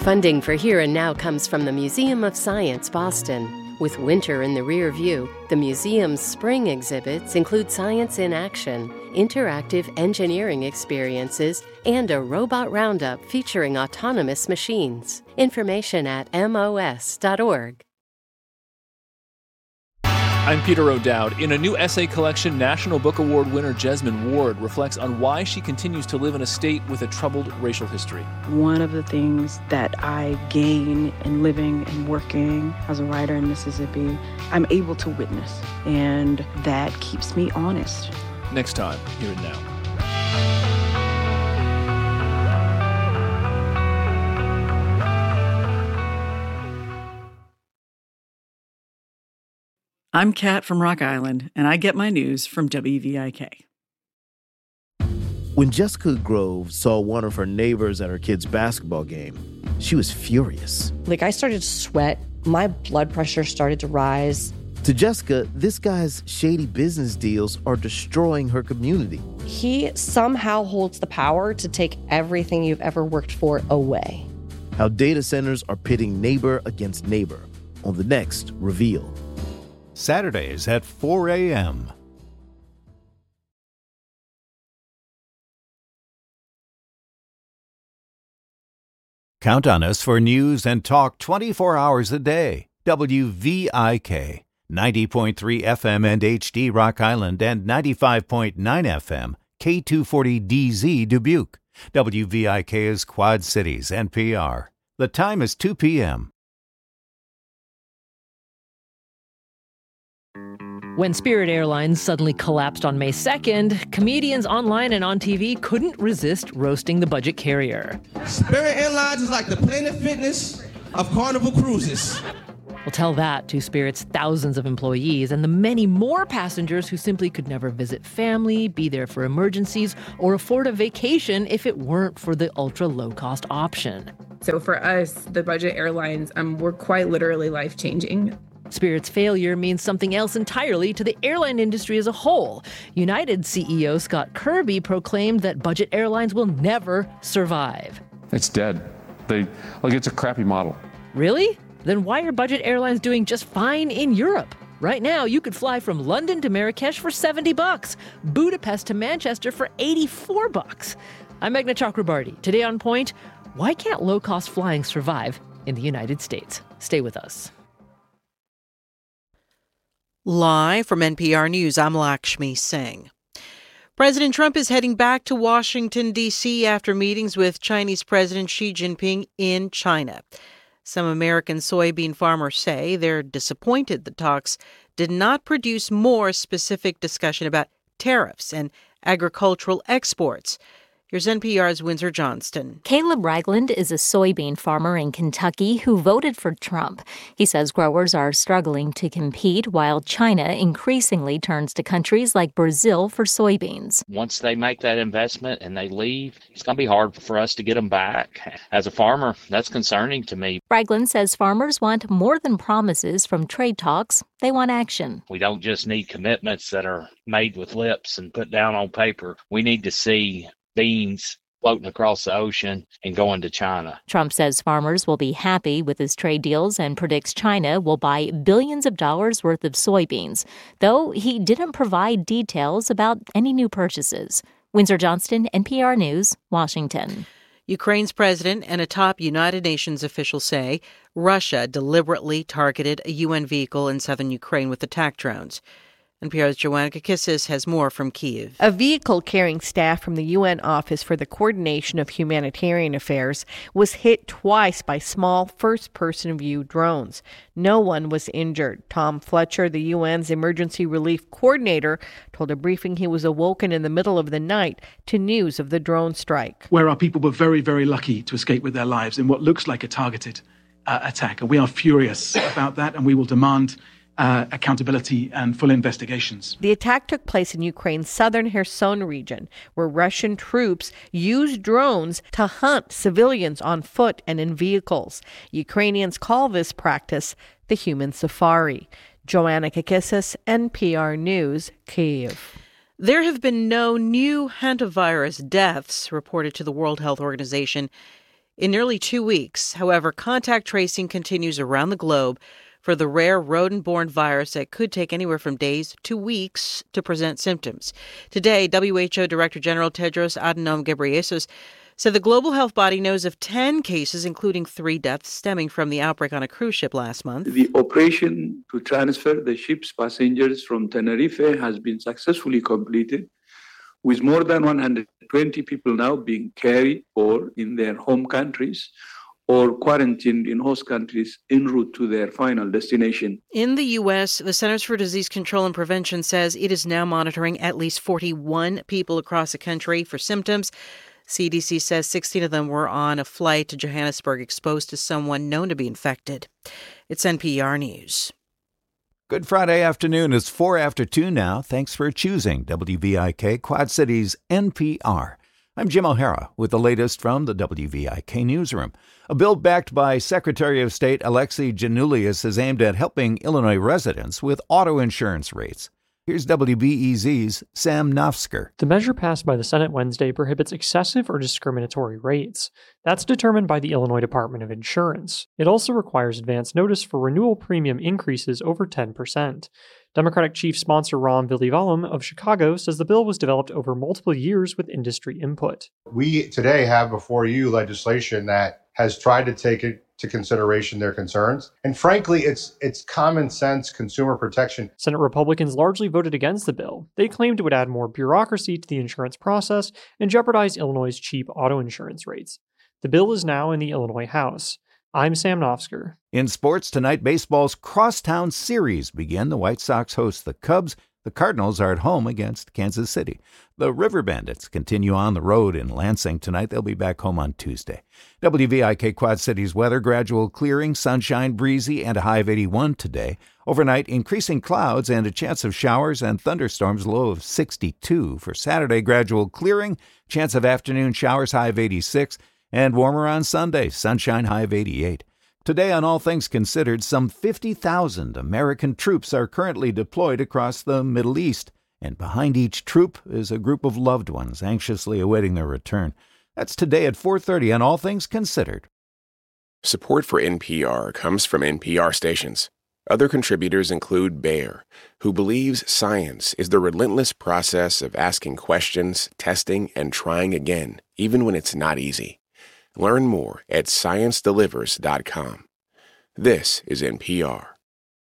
Funding for Here and Now comes from the Museum of Science, Boston. With winter in the rear view, the museum's spring exhibits include science in action, interactive engineering experiences, and a robot roundup featuring autonomous machines. Information at mos.org. I'm Peter O'Dowd. In a new essay collection, National Book Award winner Jesmyn Ward reflects on why she continues to live in a state with a troubled racial history. One of the things that I gain in living and working as a writer in Mississippi, I'm able to witness, and that keeps me honest. Next time, Here and Now. I'm Kat from Rock Island, and I get my news from WVIK. When Jessica Grove saw one of her neighbors at her kid's basketball game, she was furious. I started to sweat. My blood pressure started to rise. To Jessica, this guy's shady business deals are destroying her community. He somehow holds the power to take everything you've ever worked for away. How data centers are pitting neighbor against neighbor on the next Reveal. Saturdays at 4 a.m. Count on us for news and talk 24 hours a day. WVIK, 90.3 FM and HD Rock Island and 95.9 FM, K240DZ Dubuque. WVIK is Quad Cities, NPR. The time is 2 p.m. When Spirit Airlines suddenly collapsed on May 2nd, comedians online and on TV couldn't resist roasting the budget carrier. Spirit Airlines is like the Planet Fitness of Carnival Cruises. Well, tell that to Spirit's thousands of employees and the many more passengers who simply could never visit family, be there for emergencies, or afford a vacation if it weren't for the ultra-low-cost option. So for us, the budget airlines were quite literally life-changing. Spirit's failure means something else entirely to the airline industry as a whole. United CEO Scott Kirby proclaimed that budget airlines will never survive. It's dead. It's a crappy model. Really? Then why are budget airlines doing just fine in Europe? Right now, you could fly from London to Marrakesh for $70, Budapest to Manchester for $84. I'm Meghna Chakrabarti. Today on Point, why can't low-cost flying survive in the United States? Stay with us. Live from NPR News, I'm Lakshmi Singh. President Trump is heading back to Washington, D.C. after meetings with Chinese President Xi Jinping in China. Some American soybean farmers say they're disappointed the talks did not produce more specific discussion about tariffs and agricultural exports. Here's NPR's Windsor Johnston. Caleb Ragland is a soybean farmer in Kentucky who voted for Trump. He says growers are struggling to compete while China increasingly turns to countries like Brazil for soybeans. Once they make that investment and they leave, it's going to be hard for us to get them back. As a farmer, that's concerning to me. Ragland says farmers want more than promises from trade talks. They want action. We don't just need commitments that are made with lips and put down on paper. We need to see beans floating across the ocean and going to China. Trump says farmers will be happy with his trade deals and predicts China will buy billions of dollars worth of soybeans, though he didn't provide details about any new purchases. Windsor Johnston, NPR News, Washington. Ukraine's president and a top United Nations official say Russia deliberately targeted a UN vehicle in southern Ukraine with attack drones. NPR's Joanna Kakissis has more from Kyiv. A vehicle carrying staff from the UN Office for the Coordination of Humanitarian Affairs was hit twice by small first-person view drones. No one was injured. Tom Fletcher, the UN's emergency relief coordinator, told a briefing he was awoken in the middle of the night to news of the drone strike. Where our people were very, very lucky to escape with their lives in what looks like a targeted attack. And we are furious about that, and we will demand accountability and full investigations. The attack took place in Ukraine's southern Kherson region, where Russian troops used drones to hunt civilians on foot and in vehicles. Ukrainians call this practice the human safari. Joanna Kakissis, NPR News, Kyiv. There have been no new hantavirus deaths reported to the World Health Organization in nearly 2 weeks. However, contact tracing continues around the globe for the rare rodent-borne virus that could take anywhere from days to weeks to present symptoms. Today, WHO Director General Tedros Adhanom Ghebreyesus said the global health body knows of 10 cases, including 3 deaths stemming from the outbreak on a cruise ship last month. The operation to transfer the ship's passengers from Tenerife has been successfully completed, with more than 120 people now being cared for in their home countries or quarantined in host countries en route to their final destination. In the U.S., the Centers for Disease Control and Prevention says it is now monitoring at least 41 people across the country for symptoms. CDC says 16 of them were on a flight to Johannesburg exposed to someone known to be infected. It's NPR News. Good Friday afternoon. It's 4 after 2 now. Thanks for choosing WVIK Quad Cities NPR. I'm Jim O'Hara with the latest from the WVIK newsroom. A bill backed by Secretary of State Alexei Giannoulias is aimed at helping Illinois residents with auto insurance rates. Here's WBEZ's Sam Nofsker. The measure passed by the Senate Wednesday prohibits excessive or discriminatory rates. That's determined by the Illinois Department of Insurance. It also requires advance notice for renewal premium increases over 10%. Democratic chief sponsor Ron Villivalum of Chicago says the bill was developed over multiple years with industry input. We today have before you legislation that has tried to take into consideration their concerns. And frankly, it's common sense consumer protection. Senate Republicans largely voted against the bill. They claimed it would add more bureaucracy to the insurance process and jeopardize Illinois' cheap auto insurance rates. The bill is now in the Illinois House. I'm Sam Nofsker. In sports tonight, baseball's Crosstown Series begin. The White Sox host the Cubs. The Cardinals are at home against Kansas City. The River Bandits continue on the road in Lansing tonight. They'll be back home on Tuesday. WVIK Quad Cities weather, gradual clearing, sunshine, breezy, and a high of 81 today. Overnight, increasing clouds and a chance of showers and thunderstorms, low of 62. For Saturday, gradual clearing, chance of afternoon showers, high of 86. And warmer on Sunday, sunshine, high of 88. Today, on All Things Considered, some 50,000 American troops are currently deployed across the Middle East. And behind each troop is a group of loved ones anxiously awaiting their return. That's today at 4:30 on All Things Considered. Support for NPR comes from NPR stations. Other contributors include Bayer, who believes science is the relentless process of asking questions, testing, and trying again, even when it's not easy. Learn more at ScienceDelivers.com. This is NPR.